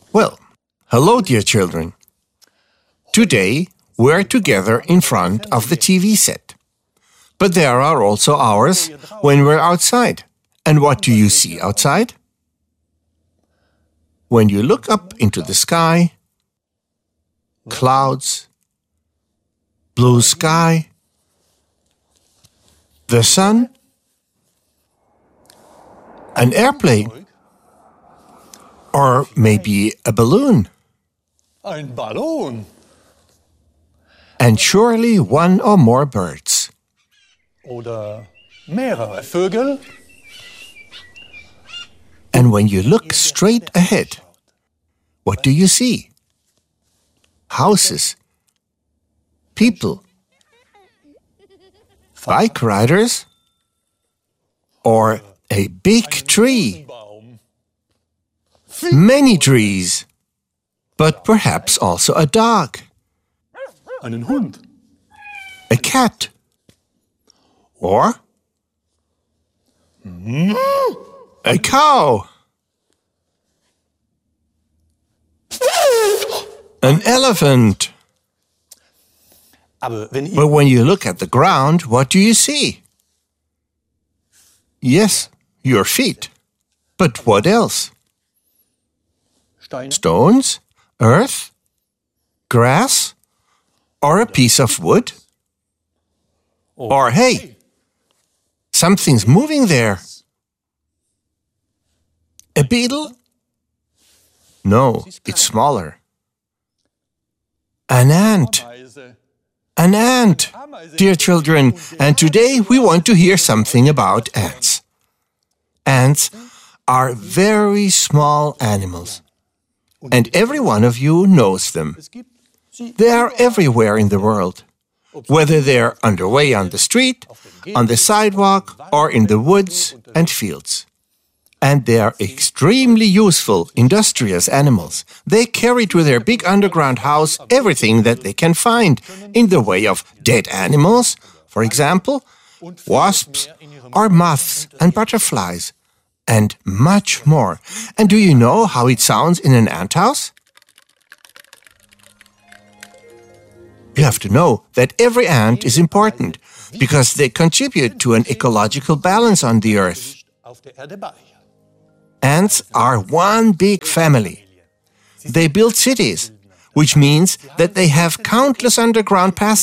Well, hello, dear children. Today, we're together in front of the TV set. But there are also hours when we're outside. And what do you see outside? When you look up into the sky, clouds, blue sky, the sun, an airplane, or maybe a balloon. Ein Ballon. And surely one or more birds. Oder mehrere Vögel. And when you look straight ahead, what do you see? Houses, people, bike riders, or a big tree. Many trees, but perhaps also a dog, Einen Hund. a cat, or a cow, an elephant. Aber wenn But when you look at the ground, what do you see? Yes, your feet. But what else? Steine. Stones, earth, grass, or a piece of wood? Or hey, something's moving there. A beetle? No, it's smaller. An ant. Ameise. An ant, dear children, and today we want to hear something about ants. Ants are very small animals, and every one of you knows them. They are everywhere in the world, whether they're underway on the street, on the sidewalk, or in the woods and fields. And they are extremely useful, industrious animals. They carry to their big underground house everything that they can find in the way of dead animals, for example, wasps or moths and butterflies, and much more. And do you know how it sounds in an ant house? You have to know that every ant is important because they contribute to an ecological balance on the earth. Auf der Erde bei. Ants are one big family. They build cities, which means that they have countless underground passages.